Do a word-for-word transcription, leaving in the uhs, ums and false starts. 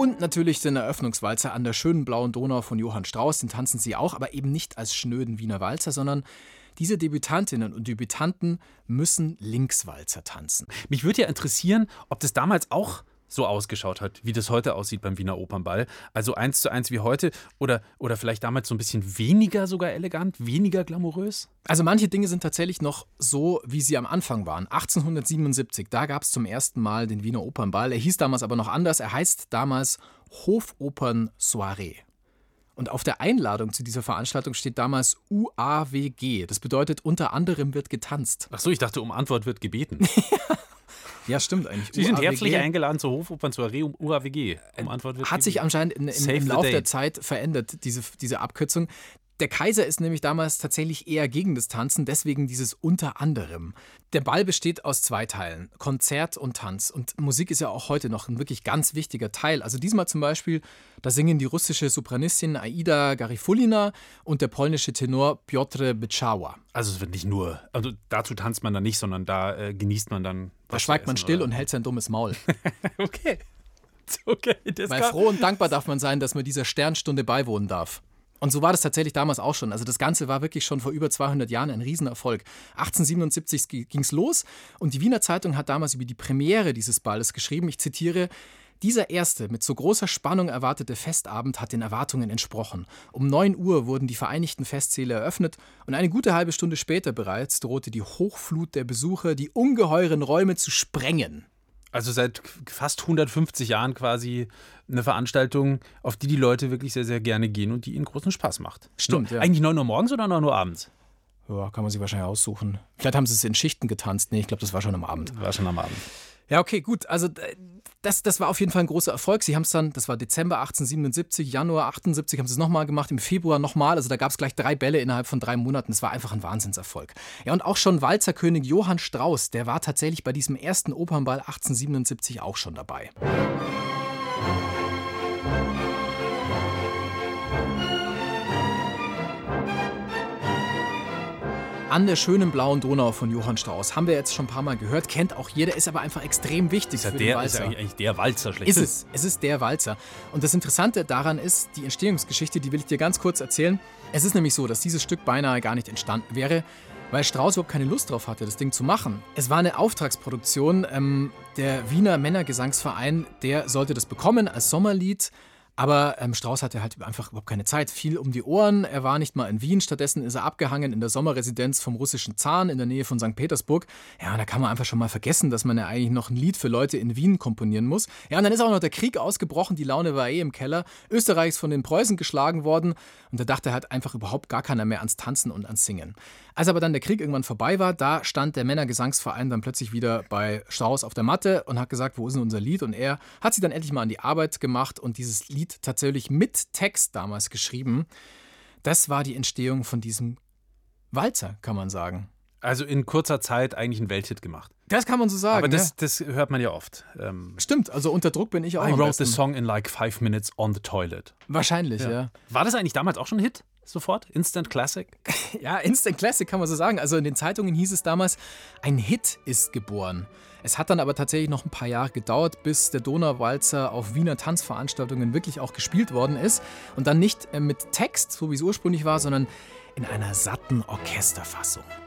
Und natürlich den Eröffnungswalzer an der schönen blauen Donau von Johann Strauss, den tanzen sie auch, aber eben nicht als schnöden Wiener Walzer, sondern diese Debütantinnen und Debütanten müssen Linkswalzer tanzen. Mich würde ja interessieren, ob das damals auch so ausgeschaut hat, wie das heute aussieht beim Wiener Opernball. Also eins zu eins wie heute oder, oder vielleicht damals so ein bisschen weniger sogar elegant, weniger glamourös? Also manche Dinge sind tatsächlich noch so, wie sie am Anfang waren. achtzehnhundertsiebenundsiebzig, da gab es zum ersten Mal den Wiener Opernball. Er hieß damals aber noch anders. Er heißt damals Hofopern-Soiree. Und auf der Einladung zu dieser Veranstaltung steht damals U A W G. Das bedeutet, unter anderem wird getanzt. Ach so, ich dachte, um Antwort wird gebeten. Ja, stimmt eigentlich. Sie sind herzlich eingeladen zur Hofopern-Soiree um U A W G. Um Antwort wird Hat sich anscheinend in, in, im Laufe der Zeit verändert, diese, diese Abkürzung. Der Kaiser ist nämlich damals tatsächlich eher gegen das Tanzen, deswegen dieses unter anderem. Der Ball besteht aus zwei Teilen, Konzert und Tanz. Und Musik ist ja auch heute noch ein wirklich ganz wichtiger Teil. Also diesmal zum Beispiel, da singen die russische Sopranistin Aida Garifulina und der polnische Tenor Piotr Byczała. Also es wird nicht nur, also dazu tanzt man dann nicht, sondern da äh, genießt man dann Da schweigt man still oder? Und hält sein dummes Maul. Okay. Okay, das Weil froh und dankbar darf man sein, dass man dieser Sternstunde beiwohnen darf. Und so war das tatsächlich damals auch schon. Also das Ganze war wirklich schon vor über zweihundert Jahren ein Riesenerfolg. achtzehnhundertsiebenundsiebzig ging es los und die Wiener Zeitung hat damals über die Premiere dieses Balles geschrieben, ich zitiere, dieser erste, mit so großer Spannung erwartete Festabend hat den Erwartungen entsprochen. Um neun Uhr wurden die Vereinigten Festsäle eröffnet und eine gute halbe Stunde später bereits drohte die Hochflut der Besucher, die ungeheuren Räume zu sprengen. Also seit fast hundertfünfzig Jahren quasi eine Veranstaltung, auf die die Leute wirklich sehr, sehr gerne gehen und die ihnen großen Spaß macht. Stimmt, ja. Eigentlich neun Uhr morgens oder neun Uhr abends? Ja, kann man sich wahrscheinlich aussuchen. Vielleicht haben sie es in Schichten getanzt. Nee, ich glaube, das war schon am Abend. War schon am Abend. Ja, okay, gut. Also das, das war auf jeden Fall ein großer Erfolg. Sie haben es dann, das war Dezember achtzehnhundertsiebenundsiebzig, Januar achtundsiebzig haben sie es nochmal gemacht, im Februar nochmal. Also da gab es gleich drei Bälle innerhalb von drei Monaten. Das war einfach ein Wahnsinnserfolg. Ja, und auch schon Walzerkönig Johann Strauss, der war tatsächlich bei diesem ersten Opernball achtzehnhundertsiebenundsiebzig auch schon dabei. An der schönen blauen Donau von Johann Strauss haben wir jetzt schon ein paar Mal gehört, kennt auch jeder, ist aber einfach extrem wichtig ist ja für der, den Walzer. Ist ja eigentlich der Walzer schlechthin. Ist es, es ist der Walzer. Und das Interessante daran ist, die Entstehungsgeschichte, die will ich dir ganz kurz erzählen. Es ist nämlich so, dass dieses Stück beinahe gar nicht entstanden wäre, weil Strauss überhaupt keine Lust drauf hatte, das Ding zu machen. Es war eine Auftragsproduktion, ähm, der Wiener Männergesangsverein, der sollte das bekommen als Sommerlied. Aber ähm, Strauss hatte halt einfach überhaupt keine Zeit, viel um die Ohren. Er war nicht mal in Wien, stattdessen ist er abgehangen in der Sommerresidenz vom russischen Zaren in der Nähe von Sankt Petersburg. Ja, und da kann man einfach schon mal vergessen, dass man ja eigentlich noch ein Lied für Leute in Wien komponieren muss. Ja, und dann ist auch noch der Krieg ausgebrochen, die Laune war eh im Keller. Österreich ist von den Preußen geschlagen worden und da dachte halt einfach überhaupt gar keiner mehr ans Tanzen und ans Singen. Als aber dann der Krieg irgendwann vorbei war, da stand der Männergesangsverein dann plötzlich wieder bei Strauss auf der Matte und hat gesagt, wo ist denn unser Lied? Und er hat sich dann endlich mal an die Arbeit gemacht und dieses Lied tatsächlich mit Text damals geschrieben. Das war die Entstehung von diesem Walzer, kann man sagen. Also in kurzer Zeit eigentlich einen Welthit gemacht. Das kann man so sagen. Aber das, ja. das hört man ja oft. Ähm, Stimmt, also unter Druck bin ich auch. I am wrote besten. the song in like five minutes on the toilet. Wahrscheinlich, ja. ja. War das eigentlich damals auch schon ein Hit? Sofort? Instant Classic? Ja, Instant Classic kann man so sagen. Also in den Zeitungen hieß es damals, ein Hit ist geboren. Es hat dann aber tatsächlich noch ein paar Jahre gedauert, bis der Donauwalzer auf Wiener Tanzveranstaltungen wirklich auch gespielt worden ist. Und dann nicht mit Text, so wie es ursprünglich war, sondern in einer satten Orchesterfassung.